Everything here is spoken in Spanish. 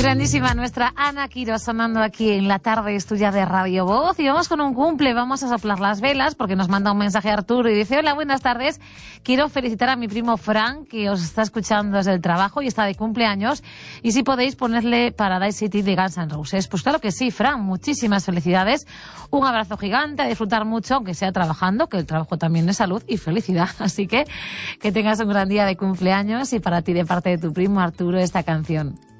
Grandísima nuestra Ana Quiro sonando aquí en la tarde es tuya de Radio Voz. Y vamos con un cumple, vamos a soplar las velas porque nos manda un mensaje Arturo y dice: hola, buenas tardes, quiero felicitar a mi primo Frank que os está escuchando desde el trabajo y está de cumpleaños, y si podéis ponerle Paradise City de Guns N' Roses. Pues claro que sí, Frank, muchísimas felicidades, un abrazo gigante, a disfrutar mucho aunque sea trabajando, que el trabajo también es salud y felicidad, así que tengas un gran día de cumpleaños, y para ti de parte de tu primo Arturo esta canción.